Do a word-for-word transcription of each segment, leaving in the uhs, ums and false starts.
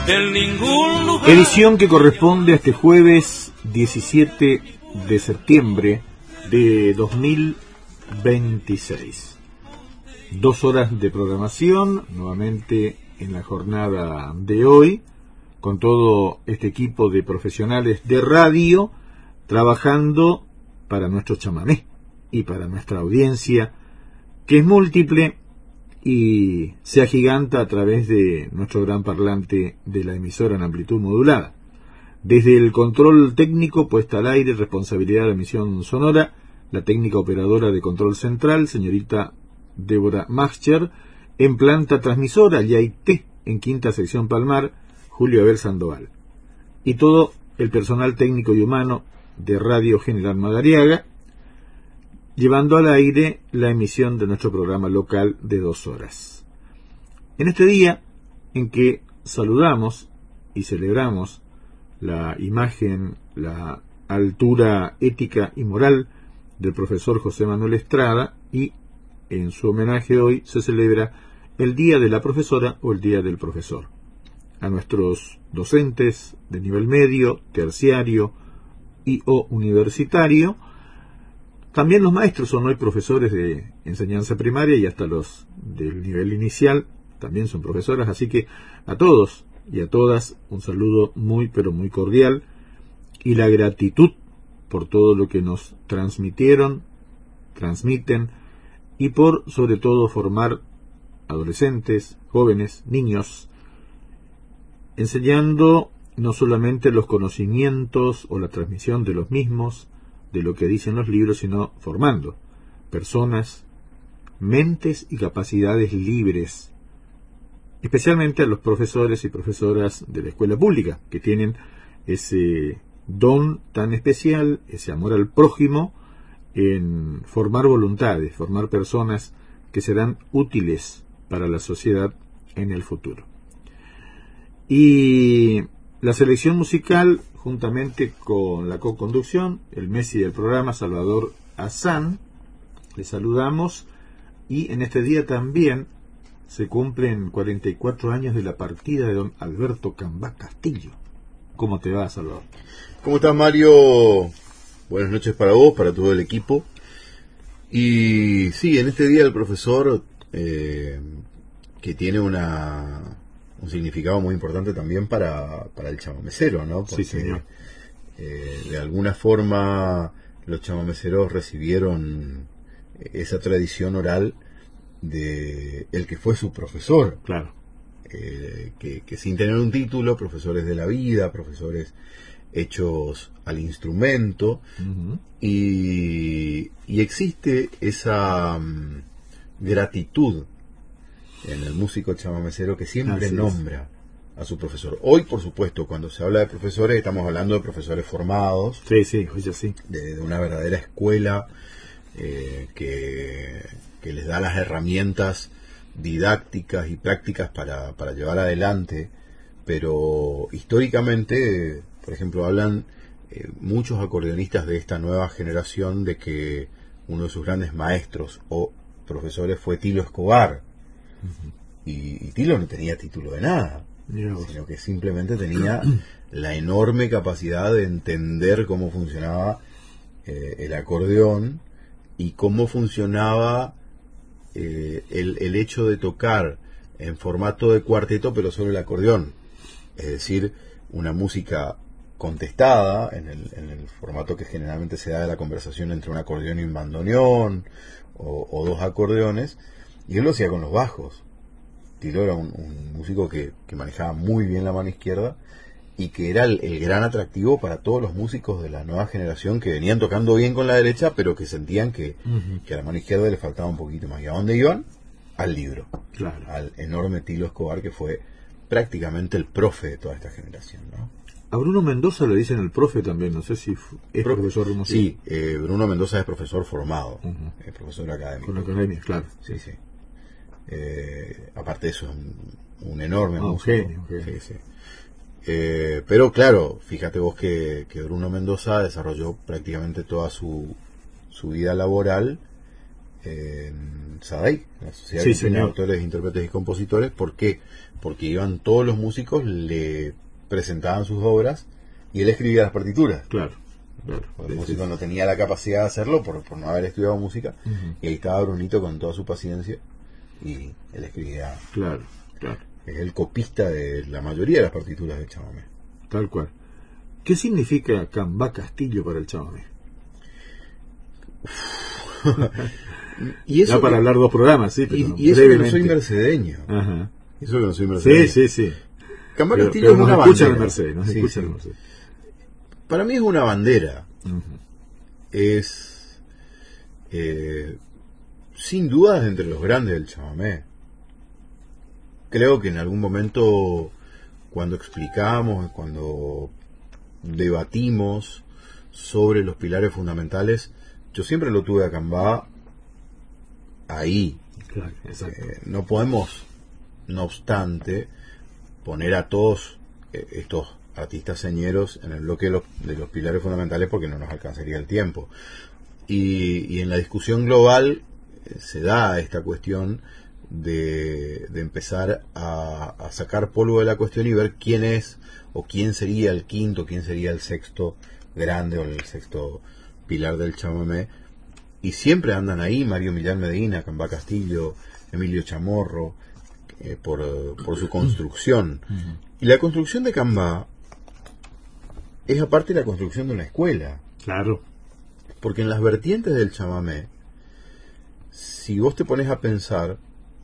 en ningún lugar. Edición que corresponde a este jueves diecisiete de septiembre de dos mil veintiséis. Dos horas de programación, nuevamente en la jornada de hoy, con todo este equipo de profesionales de radio, trabajando para nuestro chamamé y para nuestra audiencia, que es múltiple y se agiganta a través de nuestro gran parlante de la emisora en amplitud modulada. Desde el control técnico, puesta al aire, responsabilidad de emisión sonora, la técnica operadora de control central, señorita Débora Mascher, en planta transmisora, Yaité, en quinta sección Palmar, Julio Abel Sandoval. Y todo el personal técnico y humano de Radio General Madariaga, llevando al aire la emisión de nuestro programa local de dos horas. En este día en que saludamos y celebramos la imagen, la altura ética y moral del profesor José Manuel Estrada, y en su homenaje hoy se celebra el Día de la Profesora o el Día del Profesor. A nuestros docentes de nivel medio, terciario y o universitario, también los maestros son hoy profesores de enseñanza primaria, y hasta los del nivel inicial también son profesoras, así que a todos y a todas un saludo muy pero muy cordial y la gratitud por todo lo que nos transmitieron, transmiten, y por sobre todo formar adolescentes, jóvenes, niños, enseñando no solamente los conocimientos o la transmisión de los mismos, de lo que dicen los libros, sino formando personas, mentes y capacidades libres, especialmente a los profesores y profesoras de la escuela pública, que tienen ese don tan especial, ese amor al prójimo, en formar voluntades, formar personas que serán útiles para la sociedad en el futuro. Y la selección musical, juntamente con la co-conducción, el Messi del programa, Salvador Azán, le saludamos, y en este día también se cumplen cuarenta y cuatro años de la partida de don Alberto Cambá Castillo. ¿Cómo te va, Salvador? ¿Cómo estás, Mario? Buenas noches para vos, para todo el equipo. Y sí, en este día el profesor, eh, que tiene una un significado muy importante también para, para el chamamecero, ¿no? Porque, sí, señor. Eh, de alguna forma los chamameceros recibieron esa tradición oral de el que fue su profesor. Claro. Eh, que, que sin tener un título, profesores de la vida, profesores hechos al instrumento, uh-huh. y, y existe esa um, gratitud en el músico chamamecero que siempre Así nombra es. a su profesor. Hoy, por supuesto, cuando se habla de profesores, estamos hablando de profesores formados, sí, sí, hoy sí. de, de una verdadera escuela eh, que, que les da las herramientas didácticas y prácticas para, para llevar adelante, pero históricamente, por ejemplo, hablan eh, muchos acordeonistas de esta nueva generación de que uno de sus grandes maestros o profesores fue Tilo Escobar. Uh-huh. y, y Tilo no tenía título de nada, Dios. sino que simplemente tenía la enorme capacidad de entender cómo funcionaba eh, el acordeón y cómo funcionaba eh, el, el hecho de tocar en formato de cuarteto, pero solo el acordeón, es decir, una música contestada en el, en el formato que generalmente se da de la conversación entre un acordeón y un bandoneón, o, o dos acordeones, y él lo hacía con los bajos. Tilo era un, un músico que, que manejaba muy bien la mano izquierda y que era el, el gran atractivo para todos los músicos de la nueva generación que venían tocando bien con la derecha, pero que sentían que, uh-huh. que a la mano izquierda le faltaba un poquito más. ¿Y a dónde iban? Al libro. Claro. Al enorme Tilo Escobar, que fue prácticamente el profe de toda esta generación, ¿no? A Bruno Mendoza le dicen el profe también, no sé si es Pro, profesor de música. Sí, eh, Bruno Mendoza es profesor formado, uh-huh. es profesor académico. Con la academia, claro. Sí, sí. Eh, aparte de eso, es un, un enorme ah, músico. Un genio, okay. Sí, sí. Eh, pero claro, fíjate vos que, que Bruno Mendoza desarrolló prácticamente toda su, su vida laboral en SADAIC, la Sociedad Sí, Argentina de señor. Autores, Intérpretes y Compositores. ¿Por qué? Porque iban todos los músicos, le presentaban sus obras y él escribía las partituras. Claro, claro. Porque Sí, el sí, músico sí. no tenía la capacidad de hacerlo por, por no haber estudiado música. Ujú. Y ahí estaba Brunito con toda su paciencia y él escribía. Claro, claro. Es el copista de la mayoría de las partituras del chamamé. Tal cual. ¿Qué significa Cambá Castillo para el chamamé? Y eso Da para que- hablar dos programas, sí, y, pero y eso que no brevemente. soy mercedeño. Ajá. Eso que no soy mercedeño. Sí, sí, sí. Cambá Pero, Castillo pero es nos una escuchan bandera. en Mercedes, nos Sí, escuchan sí. en Mercedes. Para mí es una bandera. Ujú. Es eh, sin dudas entre los grandes del chamamé. Creo que en algún momento, cuando explicamos, cuando debatimos sobre los pilares fundamentales, yo siempre lo tuve a Cambá ahí. Claro, exacto. Eh, no podemos, no obstante, poner a todos eh, estos artistas señeros en el bloque de los, de los pilares fundamentales, porque no nos alcanzaría el tiempo. Y, y en la discusión global eh, se da esta cuestión de, de empezar a, a sacar polvo de la cuestión y ver quién es o quién sería el quinto, quién sería el sexto grande o el sexto pilar del chamamé. Y siempre andan ahí Mario Millán Medina, Cambá Castillo, Emilio Chamorro, eh, por, por su construcción. Ujú. Y la construcción de Cambá es aparte la construcción de una escuela. Claro. Porque en las vertientes del chamamé, si vos te pones a pensar,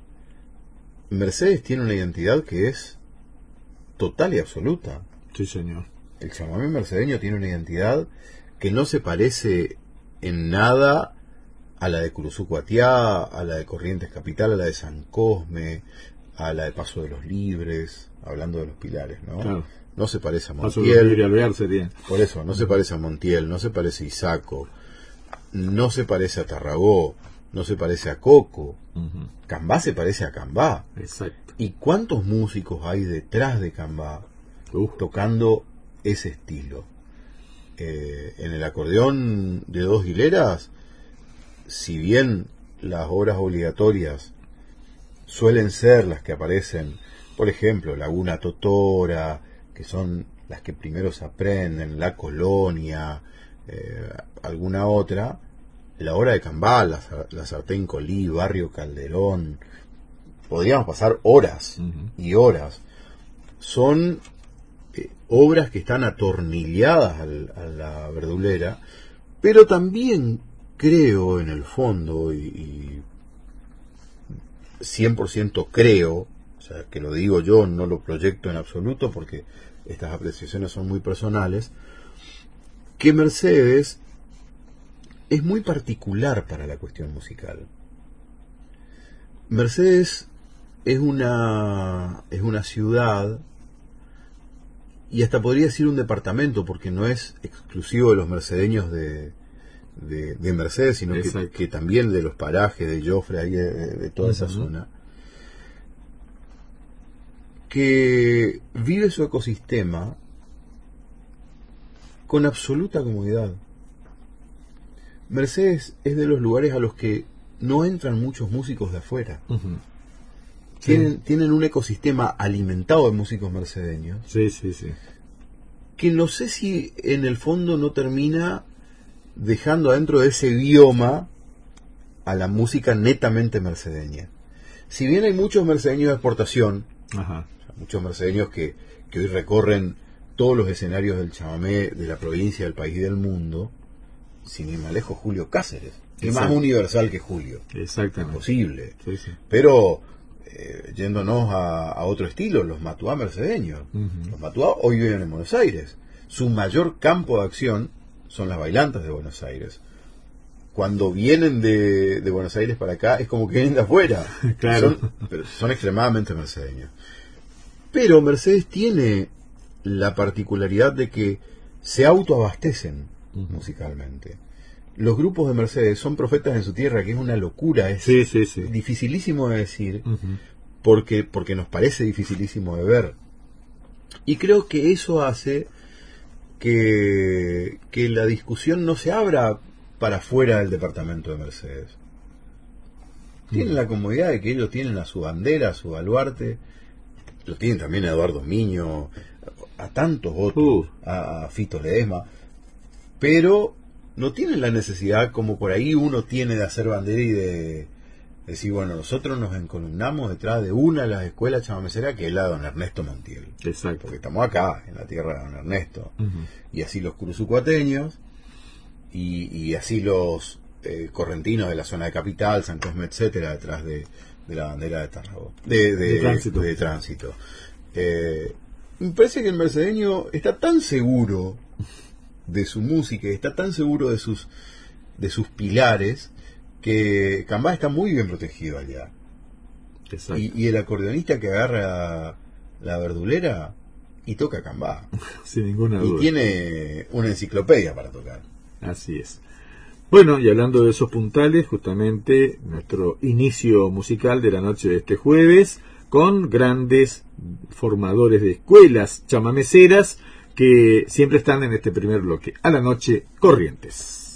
Mercedes tiene una identidad que es total y absoluta. Sí, señor. El chamamé mercedeño tiene una identidad que no se parece en nada a la de Curuzucuatiá, a la de Corrientes Capital, a la de San Cosme, a la de Paso de los Libres, hablando de los pilares, ¿no? Claro. No se parece a Paso de Montiel. Libre Alvear sería. Por eso, no se parece a Montiel, no se parece a Isaco, no se parece a Tarragó, no se parece a Coco. Ujú. Cambá se parece a Cambá. Exacto. ¿Y cuántos músicos hay detrás de Cambá Uf. tocando ese estilo? Eh, en el acordeón de dos hileras, si bien las obras obligatorias suelen ser las que aparecen, por ejemplo, Laguna Totora, que son las que primero se aprenden, La Colonia, eh, alguna otra, la obra de Cambá, la, la Sartén Colí, Barrio Calderón, podríamos pasar horas Ujú. y horas. Son eh, obras que están atornilladas al, a la verdulera, pero también creo en el fondo, y, y cien por ciento creo, o sea, que lo digo yo, no lo proyecto en absoluto porque estas apreciaciones son muy personales, que Mercedes es muy particular para la cuestión musical. Mercedes es una es una ciudad, y hasta podría decir un departamento, porque no es exclusivo de los mercedeños de, de, de Mercedes, sino que, que también de los parajes de Jofre, ahí de, de toda esa Uh-huh. zona, que vive su ecosistema con absoluta comodidad. Mercedes es de los lugares a los que no entran muchos músicos de afuera. Uh-huh. Tienen, Sí. tienen un ecosistema alimentado de músicos mercedeños, Sí, sí, sí. que no sé si en el fondo no termina dejando adentro de ese bioma a la música netamente mercedeña. Si bien hay muchos mercedeños de exportación, Ajá. o sea, muchos mercedeños que, que hoy recorren todos los escenarios del chamamé de la provincia, del país y del mundo, sin ir más lejos, Julio Cáceres, es más Exacto. universal que Julio, Exactamente. imposible. Sí, sí. Pero eh, yéndonos a, a otro estilo, los matuá mercedeños. Ujú. Los matuá hoy viven en Buenos Aires. Su mayor campo de acción son las bailantas de Buenos Aires. Cuando vienen de, de Buenos Aires para acá, es como que vienen de afuera. Claro. Son, pero son extremadamente mercedeños. Pero Mercedes tiene la particularidad de que se autoabastecen Ujú. musicalmente. Los grupos de Mercedes son profetas en su tierra, que es una locura, es Sí, sí, sí. dificilísimo de decir, Ujú. porque, porque nos parece dificilísimo de ver. Y creo que eso hace que, que la discusión no se abra para fuera del departamento de Mercedes. tienen la comodidad de que ellos tienen a su bandera, a su baluarte, lo tienen también a Eduardo Miño, a tantos otros, uh. a, a Fito Ledesma, pero no tienen la necesidad como por ahí uno tiene de hacer bandera y de decir, bueno, nosotros nos encolumnamos detrás de una de las escuelas chamameceras, que es la de don Ernesto Montiel. Exacto. Porque estamos acá, en la tierra de don Ernesto. Uh-huh. Y así los curuzucuateños, y, y así los eh, correntinos de la zona de Capital, San Cosme, etcétera, detrás de, de la bandera de Tarragó, de, de, de tránsito. De tránsito. Eh, me parece que el mercedeño está tan seguro de su música, está tan seguro de sus de sus pilares, que Cambá está muy bien protegido allá. Y, y el acordeonista que agarra la verdulera y toca Cambá. Sin ninguna duda. Y tiene una enciclopedia para tocar. Así es. Bueno, y hablando de esos puntales, justamente nuestro inicio musical de la noche de este jueves, con grandes formadores de escuelas chamameceras que siempre están en este primer bloque. A la noche, Corrientes.